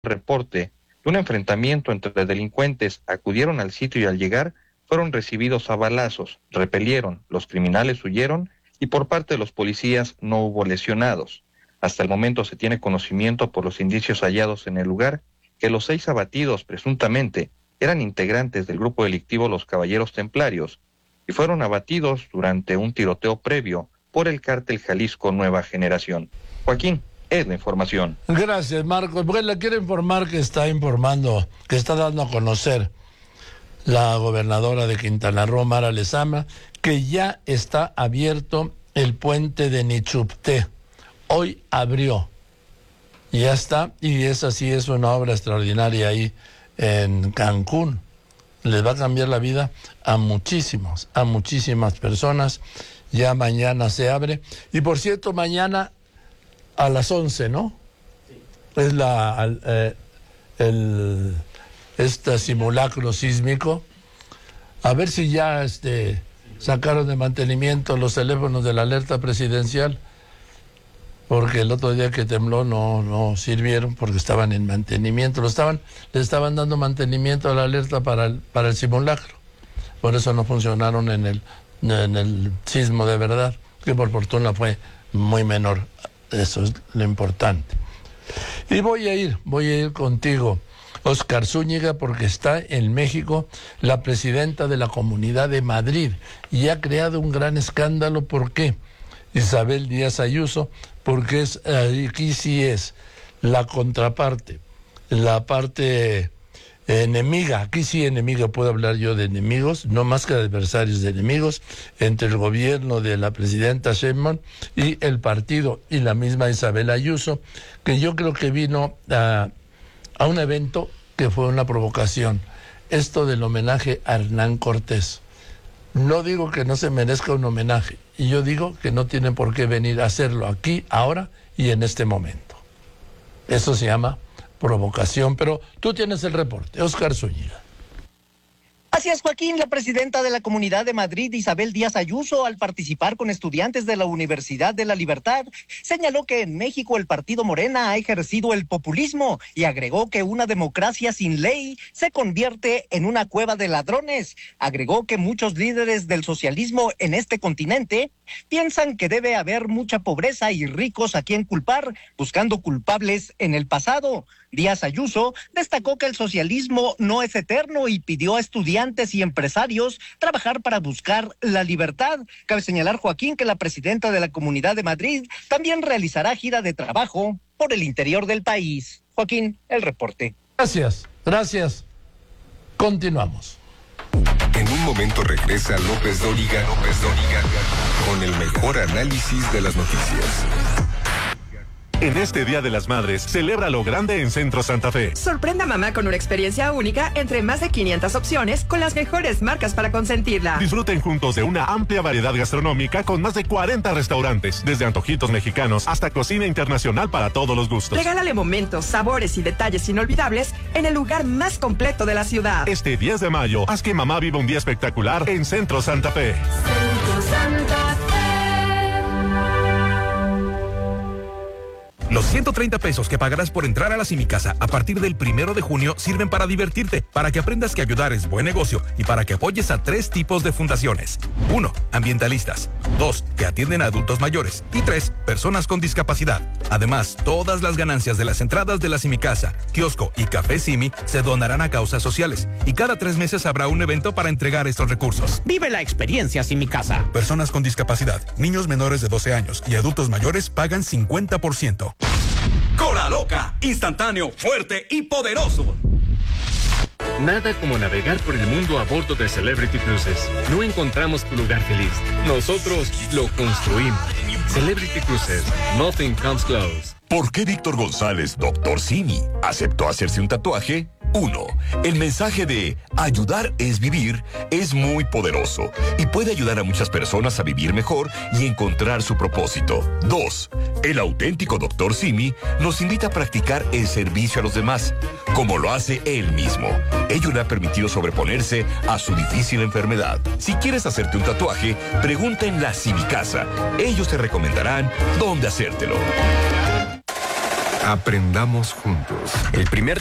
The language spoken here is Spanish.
reporte de un enfrentamiento entre delincuentes. Acudieron al sitio y al llegar fueron recibidos a balazos, repelieron, los criminales huyeron y por parte de los policías no hubo lesionados. Hasta el momento se tiene conocimiento por los indicios hallados en el lugar que los 6 abatidos presuntamente eran integrantes del grupo delictivo Los Caballeros Templarios y fueron abatidos durante un tiroteo previo por el cártel Jalisco Nueva Generación. Joaquín, es la información. Gracias, Marcos. Pues le quiero informar que está dando a conocer la gobernadora de Quintana Roo, Mara Lezama, que ya está abierto el puente de Nichupté. Hoy abrió. Ya está, y esa sí es una obra extraordinaria ahí en Cancún. Les va a cambiar la vida a muchísimas personas. Ya mañana se abre. Y por cierto, mañana a las 11, ¿no? Sí. Es este simulacro sísmico. A ver si ya sacaron de mantenimiento los teléfonos de la alerta presidencial, porque el otro día que tembló no sirvieron porque estaban en mantenimiento. Le estaban dando mantenimiento a la alerta para el simulacro. Por eso no funcionaron en el sismo de verdad, que por fortuna fue muy menor. Eso es lo importante. Y voy a ir contigo, Óscar Zúñiga, porque está en México la presidenta de la Comunidad de Madrid y ha creado un gran escándalo. ¿Por qué? Isabel Díaz Ayuso, porque aquí sí es la contraparte, la parte enemiga. Aquí sí enemiga, puedo hablar yo de enemigos, no más que de adversarios, de enemigos entre el gobierno de la presidenta Sheinbaum y el partido y la misma Isabel Ayuso, que yo creo que vino a un evento que fue una provocación, esto del homenaje a Hernán Cortés. No digo que no se merezca un homenaje, y yo digo que no tienen por qué venir a hacerlo aquí, ahora y en este momento. Eso se llama provocación, pero tú tienes el reporte, Óscar Zúñiga. Así es, Joaquín. La presidenta de la Comunidad de Madrid, Isabel Díaz Ayuso, al participar con estudiantes de la Universidad de la Libertad, señaló que en México el partido Morena ha ejercido el populismo y agregó que una democracia sin ley se convierte en una cueva de ladrones. Agregó que muchos líderes del socialismo en este continente piensan que debe haber mucha pobreza y ricos a quien culpar, buscando culpables en el pasado. Díaz Ayuso destacó que el socialismo no es eterno y pidió a estudiantes y empresarios trabajar para buscar la libertad. Cabe señalar, Joaquín, que la presidenta de la Comunidad de Madrid también realizará gira de trabajo por el interior del país. Joaquín, el reporte. Gracias. Continuamos. En un momento regresa López Dóriga con el mejor análisis de las noticias. En este Día de las Madres, celebra lo grande en Centro Santa Fe. Sorprenda a mamá con una experiencia única entre más de 500 opciones con las mejores marcas para consentirla. Disfruten juntos de una amplia variedad gastronómica con más de 40 restaurantes, desde antojitos mexicanos hasta cocina internacional para todos los gustos. Regálale momentos, sabores y detalles inolvidables en el lugar más completo de la ciudad. Este 10 de mayo, haz que mamá viva un día espectacular en Centro Santa Fe. Centro Santa Fe. Los 130 pesos que pagarás por entrar a la Simicasa a partir del 1 de junio sirven para divertirte, para que aprendas que ayudar es buen negocio y para que apoyes a 3 tipos de fundaciones. 1. Ambientalistas. 2. Que atienden a adultos mayores. Y 3. Personas con discapacidad. Además, todas las ganancias de las entradas de la Simicasa, kiosco y café Simi se donarán a causas sociales. Y cada 3 meses habrá un evento para entregar estos recursos. Vive la experiencia Simicasa. Personas con discapacidad, niños menores de 12 años y adultos mayores pagan 50%. Cola Loca, instantáneo, fuerte y poderoso. Nada como navegar por el mundo a bordo de Celebrity Cruises. No encontramos tu lugar feliz. Nosotros lo construimos. Celebrity Cruises. Nothing comes close. ¿Por qué Víctor González, Dr. Simi, aceptó hacerse un tatuaje? 1. El mensaje de ayudar es vivir es muy poderoso y puede ayudar a muchas personas a vivir mejor y encontrar su propósito. 2. El auténtico Dr. Simi nos invita a practicar el servicio a los demás, como lo hace él mismo. Ello le ha permitido sobreponerse a su difícil enfermedad. Si quieres hacerte un tatuaje, pregunta en la Simicasa. Ellos te recomendarán dónde hacértelo. Aprendamos juntos. El primer